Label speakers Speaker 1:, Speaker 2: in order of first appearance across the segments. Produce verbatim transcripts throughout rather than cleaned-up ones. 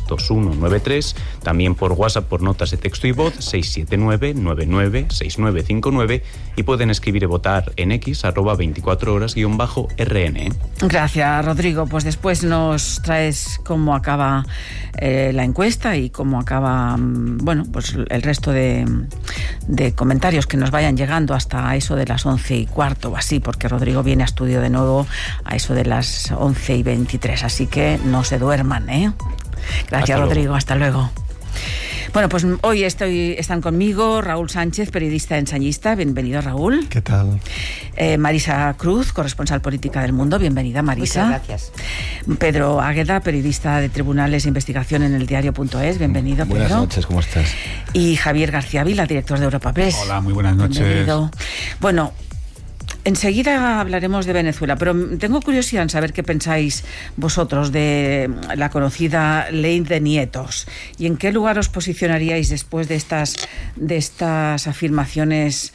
Speaker 1: dos uno nueve tres, también por WhatsApp por notas de texto y voz seis siete nueve nueve nueve seis nueve cinco nueve y pueden escribir y votar en X arroba veinticuatro horas guión bajo R N.
Speaker 2: Gracias, Rodrigo. Pues después nos traes cómo acaba eh, la encuesta y cómo acaba, bueno, pues el resto de, de comentarios que nos vayan llegando hasta eso de las once y cuarto o así, porque Rodrigo viene a estudio de nuevo a eso de las once y veintitrés, así que no se duerman, ¿eh? Gracias, hasta Rodrigo, luego. Hasta luego. Bueno, pues hoy estoy, están conmigo Raúl Sánchez, periodista ensayista. Bienvenido, Raúl.
Speaker 3: ¿Qué tal?
Speaker 2: Eh, Marisa Cruz, corresponsal política del Mundo. Bienvenida, Marisa.
Speaker 4: Muchas gracias.
Speaker 2: Pedro Águeda, periodista de Tribunales e Investigación en el diario punto es. Bienvenido, Pedro.
Speaker 5: Buenas noches, ¿cómo estás?
Speaker 2: Y Javier García Vila, director de Europa Press.
Speaker 5: Hola, muy buenas noches.
Speaker 2: Bienvenido. Bueno, enseguida hablaremos de Venezuela, pero tengo curiosidad en saber qué pensáis vosotros de la conocida ley de nietos y en qué lugar os posicionaríais después de estas, de estas afirmaciones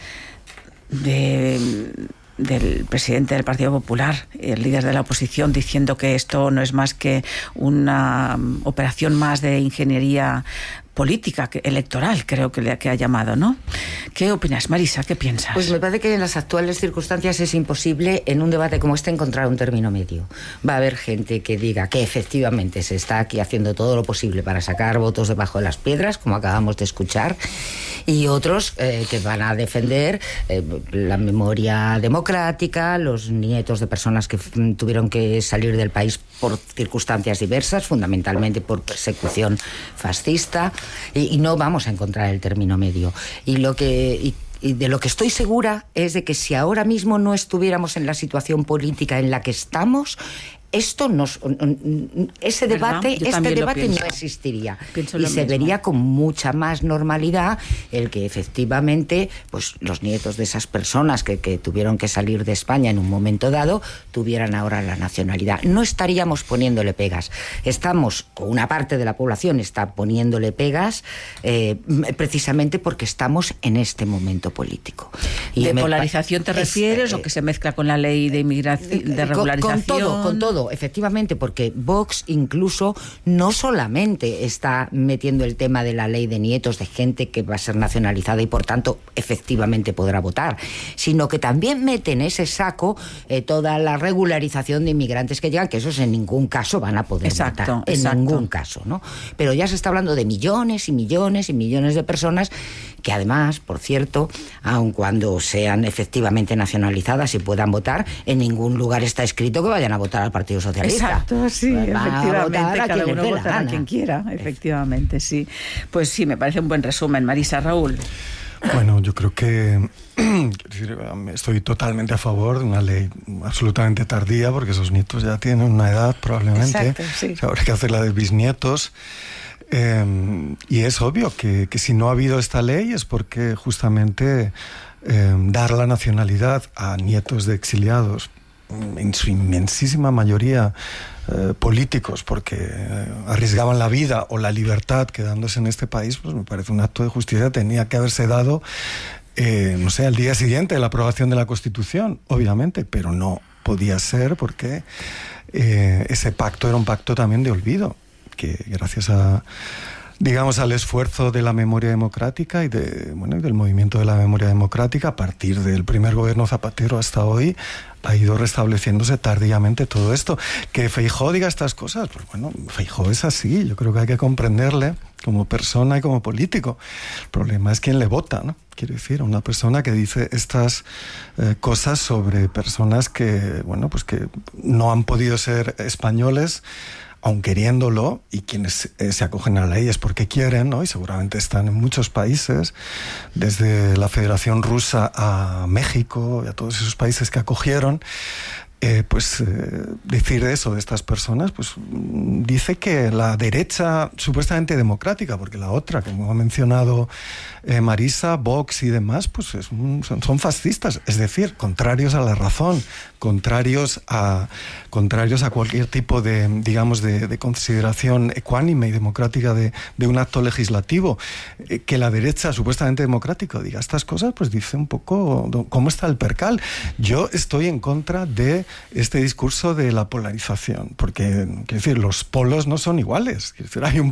Speaker 2: de... del presidente del Partido Popular, el líder de la oposición, diciendo que esto no es más que una operación más de ingeniería política, electoral, creo que le que ha llamado, ¿no? ¿Qué opinas, Marisa? ¿Qué piensas?
Speaker 4: Pues me parece que en las actuales circunstancias es imposible en un debate como este encontrar un término medio. Va a haber gente que diga que efectivamente se está aquí haciendo todo lo posible para sacar votos debajo de las piedras, como acabamos de escuchar, y otros eh, que van a defender eh, la memoria democrática, los nietos de personas que f- tuvieron que salir del país por circunstancias diversas, fundamentalmente por persecución fascista, y, y no vamos a encontrar el término medio. Y lo que... Y, Y de lo que estoy segura es de que si ahora mismo no estuviéramos en la situación política en la que estamos, esto nos, ese debate, este debate no existiría. Pienso y se mismo. Vería con mucha más normalidad el que efectivamente pues los nietos de esas personas que, que tuvieron que salir de España en un momento dado tuvieran ahora la nacionalidad. No estaríamos poniéndole pegas. Estamos, o una parte de la población está poniéndole pegas eh, precisamente porque estamos en este momento político.
Speaker 2: Y ¿de polarización te refieres es, eh, o que se mezcla con la ley de inmigración, de regularización?
Speaker 4: Con, con todo, con todo. Efectivamente, porque Vox incluso no solamente está metiendo el tema de la ley de nietos de gente que va a ser nacionalizada y por tanto efectivamente podrá votar, sino que también mete en ese saco eh, toda la regularización de inmigrantes que llegan, que esos en ningún caso van a poder
Speaker 2: exacto,
Speaker 4: votar, en
Speaker 2: exacto.
Speaker 4: ningún caso, ¿no? Pero ya se está hablando de millones y millones y millones de personas que además, por cierto, aun cuando sean efectivamente nacionalizadas y puedan votar, en ningún lugar está escrito que vayan a votar al Partido Socialista.
Speaker 2: Exacto, sí,
Speaker 4: pues
Speaker 2: efectivamente,
Speaker 4: a
Speaker 2: cada uno votará a quien quiera, efectivamente, sí. Pues sí, me parece un buen resumen, Marisa. Raúl.
Speaker 3: Bueno, yo creo que estoy totalmente a favor de una ley absolutamente tardía, porque esos nietos ya tienen una edad probablemente.
Speaker 2: Exacto, sí.
Speaker 3: O sea, habrá que hacer la de bisnietos. Eh, y es obvio que, que si no ha habido esta ley es porque justamente eh, dar la nacionalidad a nietos de exiliados, en su inmensísima mayoría eh, políticos, porque eh, arriesgaban la vida o la libertad quedándose en este país, pues me parece un acto de justicia. Tenía que haberse dado, eh, no sé, al día siguiente de la aprobación de la Constitución, obviamente, pero no podía ser porque eh, ese pacto era un pacto también de olvido, que gracias a, digamos, al esfuerzo de la memoria democrática y de, bueno, y del movimiento de la memoria democrática, a partir del primer gobierno Zapatero hasta hoy, ha ido restableciéndose tardíamente todo esto. Que Feijóo diga estas cosas, pues bueno, Feijóo es así, yo creo que hay que comprenderle como persona y como político. El problema es quién le vota, ¿no? Quiero decir, una persona que dice estas eh, cosas sobre personas que, bueno, pues que no han podido ser españoles, aun queriéndolo, y quienes eh, se acogen a la ley es porque quieren, ¿no? Y seguramente están en muchos países, desde la Federación Rusa a México y a todos esos países que acogieron. Eh, pues eh, decir eso de estas personas, pues dice que la derecha supuestamente democrática, porque la otra, como ha mencionado eh, Marisa, Vox y demás, pues es un, son, son fascistas, es decir, contrarios a la razón, contrarios a contrarios a cualquier tipo de, digamos, de, de consideración ecuánime y democrática de, de un acto legislativo. Eh, que la derecha supuestamente democrática diga estas cosas, pues dice un poco cómo está el percal. Yo estoy en contra de este discurso de la polarización, porque, quiero decir, los polos no son iguales. Quiero decir, hay un